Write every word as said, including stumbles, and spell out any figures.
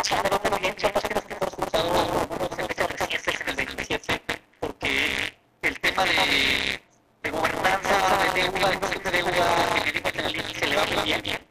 China no muy bien, son partidos que hemos juntado algunos en fechas recientes en el veintisiete, porque el tema de, de gobernanza, de deuda, de deuda, que me dijo que al inicio le va muy bien,